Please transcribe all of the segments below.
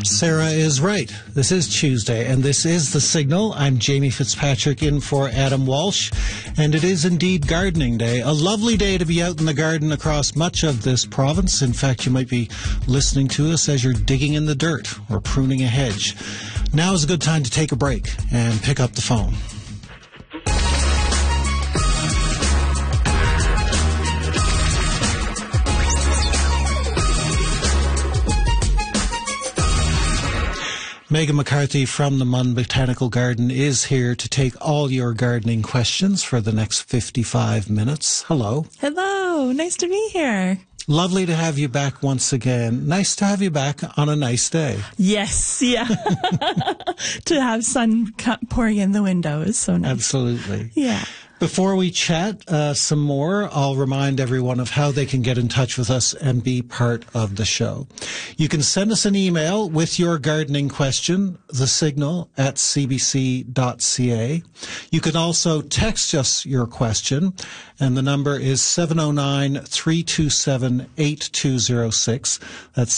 Sarah is right. This is Tuesday, and this is The Signal. I'm Jamie Fitzpatrick in for Adam Walsh, and it is indeed Gardening Day. A lovely day to be out in the garden across much of this province. In fact, you might be listening to us as you're digging in the dirt or pruning a hedge. Now is a good time to take a break and pick up the phone. Megan McCarthy from the Munn Botanical Garden is here to take all your gardening questions for the next 55 minutes. Hello. Hello. Nice to be here. Lovely to have you back once again. Nice to have you back on a nice day. Yes, yeah. To have sun pouring in the window is so nice. Absolutely. Yeah. Before we chat some more, I'll remind everyone of how they can get in touch with us and be part of the show. You can send us an email with your gardening question, thesignal@cbc.ca. You can also text us your question, and the number is 709-327-8206. That's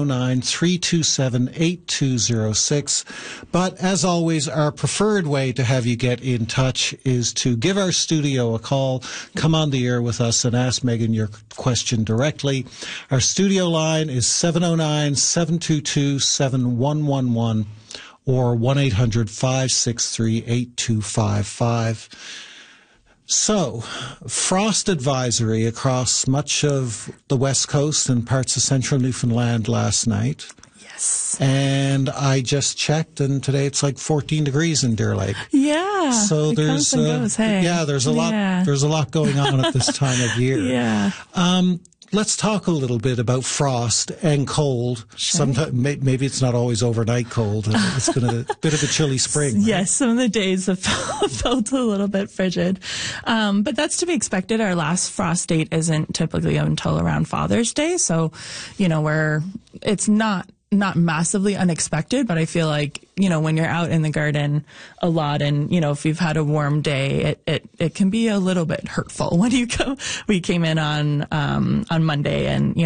709-327-8206. But as always, our preferred way to have you get in touch is to give our studio a call, come on the air with us and ask Megan your question directly. Our studio line is 709-722-7111 or 1-800-563-8255. So, frost advisory across much of the West Coast and parts of central Newfoundland last night. Yes. And I just checked, and today it's like 14 degrees in Deer Lake. Yeah. So there's there's a lot. There's a lot going on at this time of year. Yeah. Let's talk a little bit about frost and cold. Sure. Sometimes maybe it's not always overnight cold. It's been a bit of a chilly spring. Right? Yes, some of the days have felt a little bit frigid. But that's to be expected. Our last frost date isn't typically until around Father's Day. So, it's not massively unexpected, but I feel like, when you're out in the garden a lot and, if you've had a warm day, it can be a little bit hurtful when you go. We came in on Monday and,